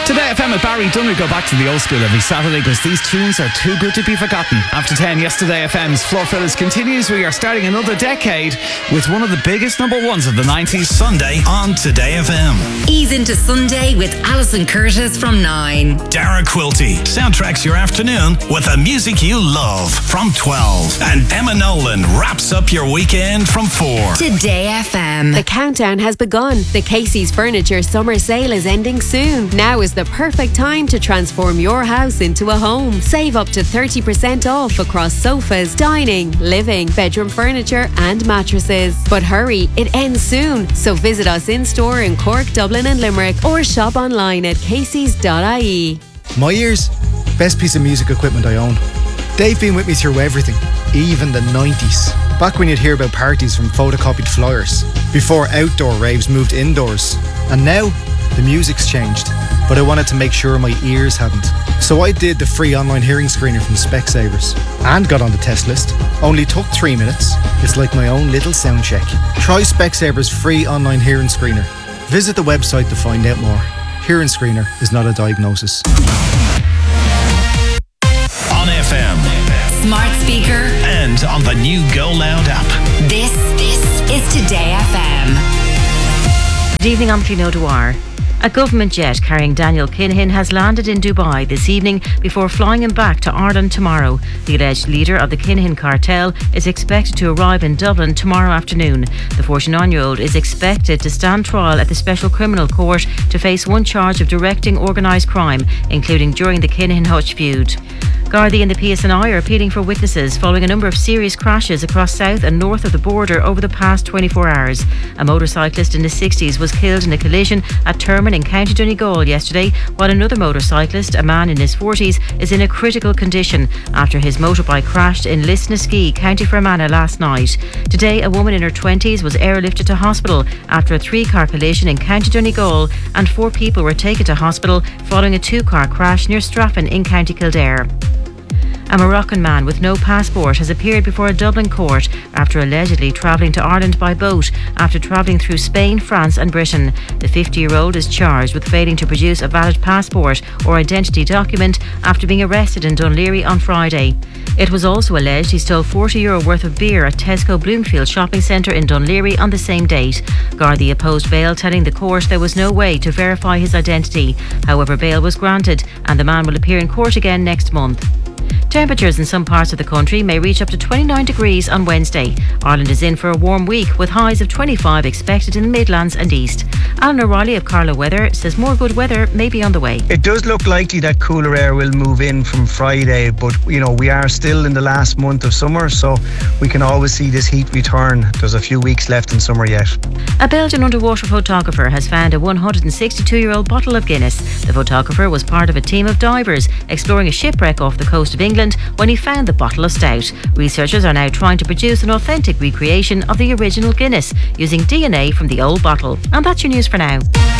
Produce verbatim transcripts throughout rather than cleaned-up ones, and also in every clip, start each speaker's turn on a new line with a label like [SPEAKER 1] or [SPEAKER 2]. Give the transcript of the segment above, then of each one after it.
[SPEAKER 1] Today F M at Barry Dunn, we go back to the old school every Saturday because these tunes are too good to be forgotten. After ten, Yesterday F M's Floor Fillers continues. We are starting another decade with one of the biggest number ones of the nineties.
[SPEAKER 2] Sunday on Today F M.
[SPEAKER 3] Ease into Sunday with Alison Curtis from nine.
[SPEAKER 2] Dara Quilty soundtracks your afternoon with the music you love from twelve. And Emma Nolan wraps up your weekend from four.
[SPEAKER 3] Today F M.
[SPEAKER 4] The countdown has begun. The Casey's Furniture summer sale is ending soon. Now is the perfect time to transform your house into a home. Save up to thirty percent off across sofas, dining, living, bedroom furniture and mattresses. But hurry, it ends soon. So visit us in store in Cork, Dublin and Limerick or shop online at caseys dot I E.
[SPEAKER 5] My ears, best piece of music equipment I own. They've been with me through everything, even the nineties. Back when you'd hear about parties from photocopied flyers, before outdoor raves moved indoors. And now, the music's changed. But I wanted to make sure my ears hadn't. So I did the free online hearing screener from Specsavers and got on the test list. Only took three minutes. It's like my own little sound check. Try Specsavers free online hearing screener. Visit the website to find out more. Hearing screener is not a diagnosis.
[SPEAKER 2] On F M.
[SPEAKER 3] Smart speaker.
[SPEAKER 2] And on the new Go Loud app.
[SPEAKER 3] This, this is Today F M.
[SPEAKER 6] Good evening, I'm Cliona O'Dwyer. A government jet carrying Daniel Kinahan has landed in Dubai this evening before flying him back to Ireland tomorrow. The alleged leader of the Kinahan cartel is expected to arrive in Dublin tomorrow afternoon. The forty-nine-year-old is expected to stand trial at the Special Criminal Court to face one charge of directing organised crime, including during the Kinahan-Hutch feud. Gardaí and the P S N I are appealing for witnesses following a number of serious crashes across south and north of the border over the past twenty-four hours. A motorcyclist in his sixties was killed in a collision at Termon in County Donegal yesterday, while another motorcyclist, a man in his forties, is in a critical condition after his motorbike crashed in Lisnaskea, County Fermanagh last night. Today, a woman in her twenties was airlifted to hospital after a three-car collision in County Donegal, and four people were taken to hospital following a two-car crash near Straffan in County Kildare. A Moroccan man with no passport has appeared before a Dublin court after allegedly travelling to Ireland by boat after travelling through Spain, France and Britain. The fifty-year-old is charged with failing to produce a valid passport or identity document after being arrested in Dunleary on Friday. It was also alleged he stole forty euro worth of beer at Tesco Bloomfield shopping centre in Dunleary on the same date. Gardaí opposed bail, telling the court there was no way to verify his identity. However, bail was granted and the man will appear in court again next month. Temperatures in some parts of the country may reach up to twenty-nine degrees on Wednesday. Ireland is in for a warm week with highs of twenty-five expected in the Midlands and East. Alan O'Reilly of Carlow Weather says more good weather may be on the way.
[SPEAKER 7] It does look likely that cooler air will move in from Friday, but you know we are still in the last month of summer, so we can always see this heat return. There's a few weeks left in summer yet.
[SPEAKER 6] A Belgian underwater photographer has found a one hundred sixty-two-year-old bottle of Guinness. The photographer was part of a team of divers exploring a shipwreck off the coast of England when he found the bottle of stout. Researchers are now trying to produce an authentic recreation of the original Guinness using D N A from the old bottle. And that's your news for now.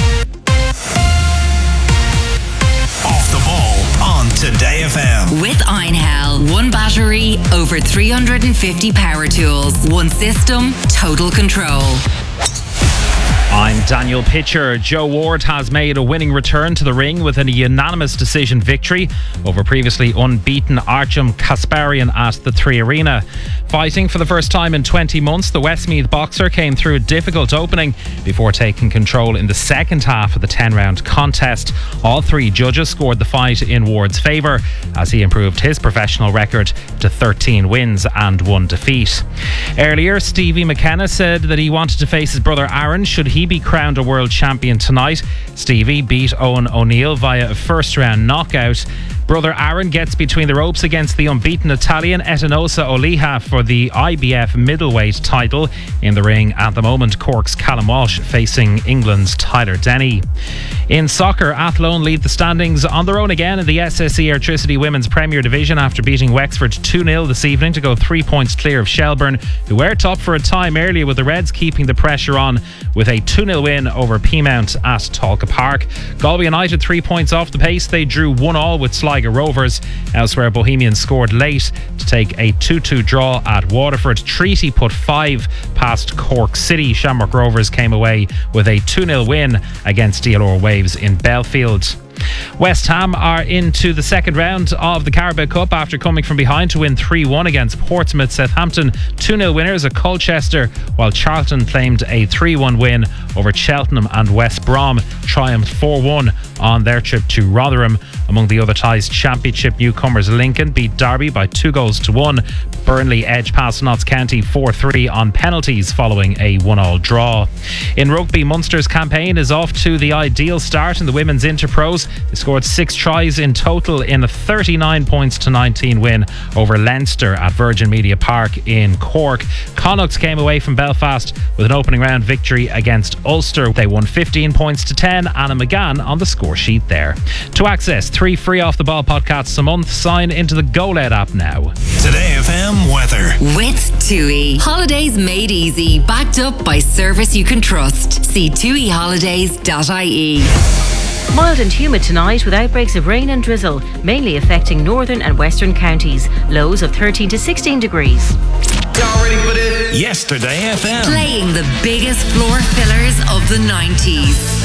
[SPEAKER 2] Off the ball on Today F M.
[SPEAKER 3] With Einhell. One battery, over three hundred fifty power tools. One system, total control.
[SPEAKER 8] I'm Daniel Pitcher. Joe Ward has made a winning return to the ring with a unanimous decision victory over previously unbeaten Artem Kasparian at the Three Arena. Fighting for the first time in twenty months, the Westmeath boxer came through a difficult opening before taking control in the second half of the ten-round contest. All three judges scored the fight in Ward's favour as he improved his professional record to thirteen wins and one defeat. Earlier, Stevie McKenna said that he wanted to face his brother Aaron should he be crowned a world champion tonight. Stevie beat Owen O'Neill via a first round knockout. Brother Aaron gets between the ropes against the unbeaten Italian Etinosa Oliha for the I B F middleweight title. In the ring at the moment, Cork's Callum Walsh facing England's Tyler Denny. In soccer, Athlone lead the standings on their own again in the S S E Airtricity Women's Premier Division after beating Wexford two nil this evening to go three points clear of Shelbourne, who were top for a time earlier, with the Reds keeping the pressure on with a two nil win over Peamount at Talca Park. Galway United three points off the pace. They drew one all with Sligo Rovers. Elsewhere, Bohemians scored late to take a two two draw at Waterford. Treaty put five past Cork City. Shamrock Rovers came away with a two nil win against D L R Waves in Belfield. West Ham are into the second round of the Carabao Cup after coming from behind to win three one against Portsmouth. Southampton two nil winners at Colchester, while Charlton claimed a three one win over Cheltenham, and West Brom triumphed four one on their trip to Rotherham. Among the other ties, Championship newcomers Lincoln beat Derby by two goals to one. Burnley edged past Notts County four three on penalties following a one all draw. In rugby, Munster's campaign is off to the ideal start in the women's Interpros. They scored six tries in total in a thirty-nine points to nineteen win over Leinster at Virgin Media Park in Cork. Connacht came away from Belfast with an opening round victory against Ulster. They won fifteen points to ten. Anna McGann on the score sheet there. To access three free Off the Ball podcasts a month, sign into the GoLed app now.
[SPEAKER 2] Today F M weather.
[SPEAKER 3] With TUI. Holidays made easy. Backed up by service you can trust. See tui holidays dot I E.
[SPEAKER 6] Mild and humid tonight with outbreaks of rain and drizzle, mainly affecting northern and western counties. Lows of thirteen to sixteen degrees.
[SPEAKER 2] Y'all ready for this? Yesterday F M.
[SPEAKER 3] Playing the biggest floor fillers of the nineties.